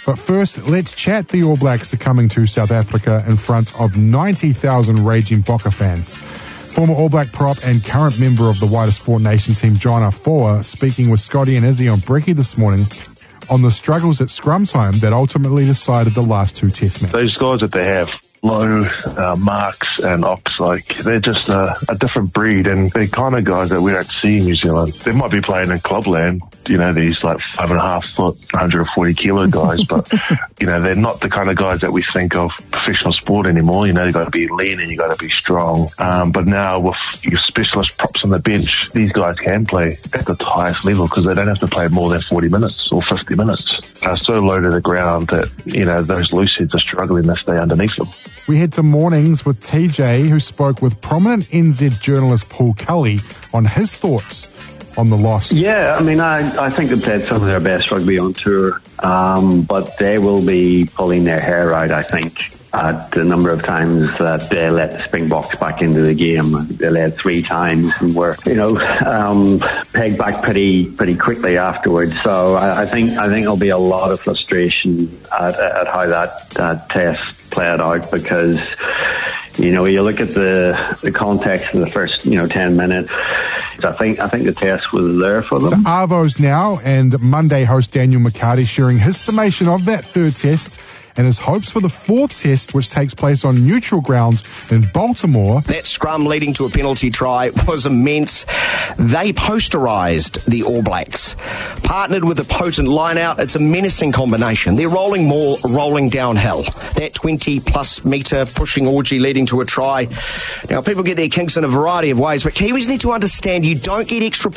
But first, let's chat. The All Blacks are coming to South Africa in front of 90,000 raging Bokke fans. Former All Black prop and current member of the wider Sport Nation team, John Afoa, speaking with Scotty and Izzy on Brekkie this morning on the struggles at scrum time that ultimately decided the last two test matches. Those guys that they have, Lowe, Marks and Ox, like, they're just a different breed, and they're kind of guys that we don't see in New Zealand. They might be playing in clubland, these like 5.5 foot, 140 kilo guys, but, they're not the kind of guys that we think of professional sport anymore. You've got to be lean and you've got to be strong. But now with your specialist props on the bench, these guys can play at the highest level because they don't have to play more than 40 minutes or 50 minutes. So low to the ground that, those loose heads are struggling to stay underneath them. We head to mornings with TJ, who spoke with prominent NZ journalist Paul Cully on his thoughts on the loss. Yeah, I think they've played some of their best rugby on tour, but they will be pulling their hair out, I think, at the number of times that they let the Springboks back into the game. They led 3 times and were, pegged back pretty quickly afterwards. So I think there'll be a lot of frustration at how that test played out, because you look at the context of the first 10 minutes. I think the test was there for them. So Arvo's now, and Monday host Daniel McCarty sharing his summation of that third test and his hopes for the fourth test, which takes place on neutral ground in Baltimore. That scrum leading to a penalty try was immense. They posterised the All Blacks. Partnered with a potent line-out, it's a menacing combination. They're rolling downhill. That 20-plus metre pushing orgy leading to a try. Now, people get their kinks in a variety of ways, but Kiwis need to understand you don't get extra